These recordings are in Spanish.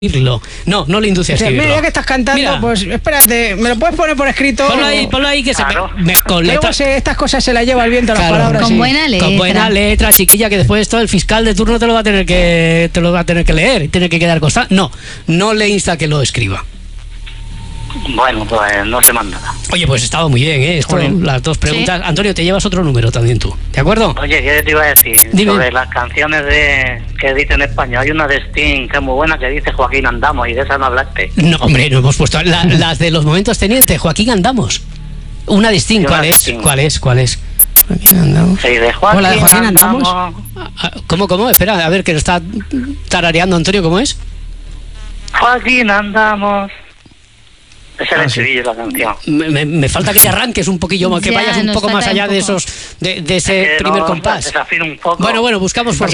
No le induce a escribirlo. Mira que estás cantando, mira, pues espérate, ¿me lo puedes poner por escrito? Ponlo ahí que claro. Luego estas cosas se las lleva el viento, claro, las palabras. Con buena letra. Con buena letra, chiquilla, que después todo el fiscal de turno te lo va a tener que leer y tiene que quedar constante. No le insta a que lo escriba. Bueno, pues no se manda nada. Oye, pues estaba muy bien, ¿eh? Las dos preguntas. Sí. Antonio, te llevas otro número también tú, ¿de acuerdo? Oye, ¿qué te iba a decir? Dime. Sobre las canciones que dicen en español. Hay una de Sting que es muy buena que dice Joaquín Andamos, y de esa no hablaste. No, hombre, no hemos puesto las de los momentos tenientes, Joaquín Andamos. Una de Sting, ¿cuál es? Joaquín Andamos. Sí, de Joaquín, Hola, Joaquín Andamos. ¿Cómo? Espera, a ver, que lo está tarareando Antonio, ¿cómo es? Joaquín Andamos. Ese es el estribillo de la canción. Me falta que arranques un poquillo más, que vayas un poco más allá de esos de ese primer compás. Desafino un poco. Bueno, buscamos por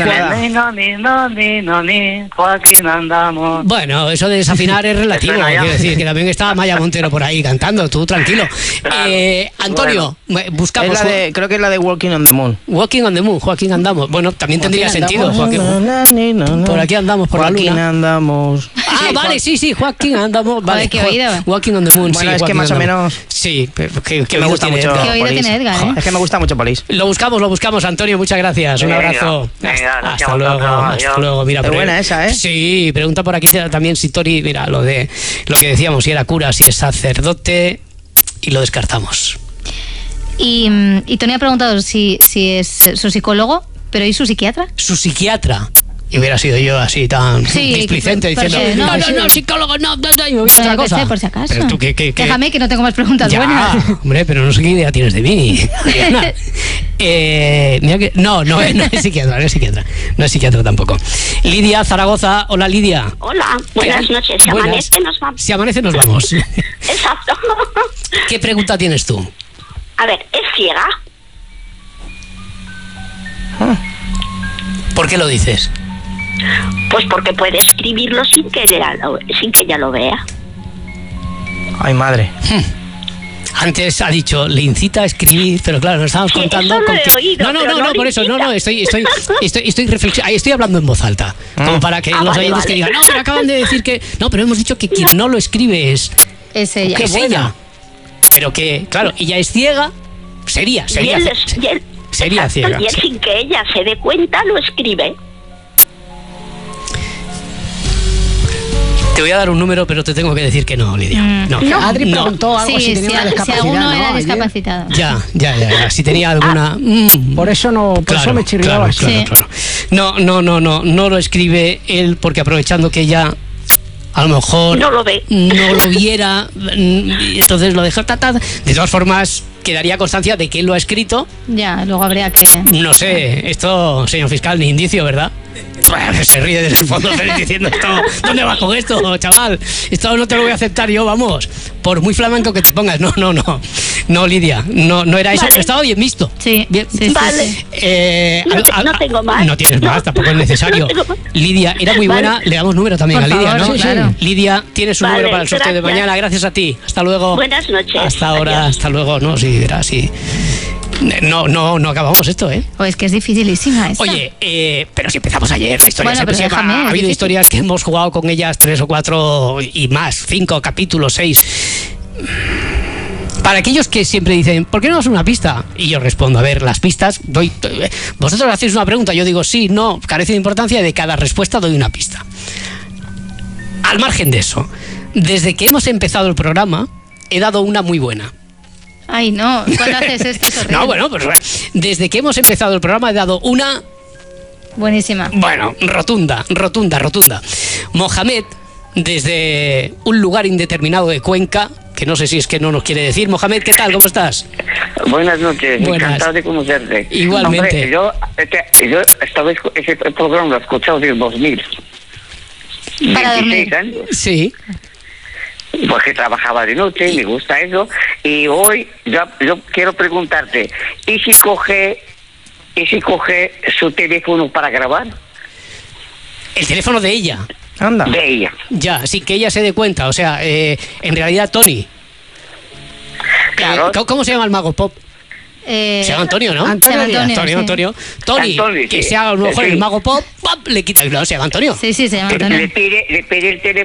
Joaquín Andamos. Bueno, eso de desafinar es relativo, quiero decir, que también estaba Maya Montero por ahí cantando, tú tranquilo. Claro. Antonio, buscamos. Creo que es la de Walking on the Moon. Walking on the Moon, Joaquín Andamos. Bueno, también tendría sentido. Por aquí andamos por la luna. Joaquín Andamos. Ah, vale, sí, Joaquín Andamos. Vale, qué oído. Walking on the Moon, bueno, sí, es que más o menos. Sí, que me gusta mucho. ¿Qué oído tiene Edgar, eh? Es que me gusta mucho Police. Lo buscamos, Antonio, muchas gracias. Un abrazo. Hasta luego. Mira, es buena esa, ¿eh? Sí, pregunta por aquí también si Tori, mira, lo que decíamos, si era cura, si es sacerdote, y lo descartamos. Y Tony ha preguntado si es su psicólogo, pero ¿y su psiquiatra? Su psiquiatra. Y hubiera sido yo así tan displicente diciendo no, psicólogo, no, y me voy a otra cosa. Por si acaso. Pero tú, déjame que no tengo más preguntas buenas. Hombre, pero no sé qué idea tienes de mí. Mira que, no es psiquiatra, no es psiquiatra tampoco. Lidia, Zaragoza. Hola, Lidia. Hola, buenas noches. Si amanece nos vamos. Si amanece nos vamos. Exacto. ¿Qué pregunta tienes tú? A ver, ¿es ciega? ¿Por qué lo dices? Pues porque puede escribirlo sin que ella lo vea. Ay, madre. Antes ha dicho, le incita a escribir, pero claro, nos estamos contando. Eso lo he oído, no, por eso, estoy hablando en voz alta, como para que los oyentes que digan, no, pero acaban de decir que. No, pero hemos dicho que quien no lo escribe es ella. Es ella. Pero que, claro, ella es ciega, sería ciega. Y él sin que ella se dé cuenta lo escribe. Te voy a dar un número, pero te tengo que decir que no, Lidia. No. Adri preguntó algo si tenía una discapacidad. Si alguno era discapacitado. Ya. Si tenía alguna. Por eso eso me chirriaba. Claro. No lo escribe él, porque aprovechando que ella a lo mejor no lo ve, no lo viera, y entonces lo dejó. De todas formas, quedaría constancia de que él lo ha escrito. Ya, luego habría que. No sé, esto, señor fiscal, ni indicio, ¿verdad? Se ríe desde el fondo diciendo esto, ¿dónde vas con esto, chaval? Esto no te lo voy a aceptar yo, vamos. Por muy flamenco que te pongas. No, Lidia, no era eso, pero estaba bien visto. Sí, bien. Sí. Vale. No tengo más. No tienes más, tampoco es necesario. Lidia, era muy buena, le damos número también a Lidia, ¿no? Sí, claro. Lidia, tienes un número para el sorteo de mañana, gracias a ti. Hasta luego. Buenas noches. Hasta ahora, hasta luego. No, sí, verás, sí. No acabamos esto, ¿eh? Pues que es dificilísima esta. Oye, pero si empezamos ayer, la historia bueno, siempre ha habido historias que hemos jugado con ellas 3 o 4 y más, 5 capítulos, 6. Para aquellos que siempre dicen, ¿por qué no das una pista? Y yo respondo, a ver, las pistas, vosotros hacéis una pregunta, yo digo sí, no, carece de importancia, y de cada respuesta doy una pista. Al margen de eso, desde que hemos empezado el programa, he dado una muy buena. Ay, no, ¿cuándo haces esto? Es horrible. No, bueno, pues desde que hemos empezado el programa he dado una... Buenísima. Bueno, rotunda. Mohamed, desde un lugar indeterminado de Cuenca, que no sé si es que no nos quiere decir. Mohamed, ¿qué tal? ¿Cómo estás? Buenas noches, encantado de conocerte. Igualmente. Hombre, yo estaba ese programa lo he escuchado desde 2000. Para 26 años. Sí. Porque trabajaba de noche, me gusta eso. Y hoy yo quiero preguntarte, ¿y si coge su teléfono para grabar? El teléfono de ella. Anda. De ella. Ya, sin que ella se dé cuenta. O sea, en realidad Tony. Claro. ¿Cómo se llama el mago pop? Se llama Antonio, ¿no? Antonio. Tony, que sí. se haga a lo mejor el mago pop, le quita el... No, se llama Antonio. Sí, se llama Antonio. Le pide el teléfono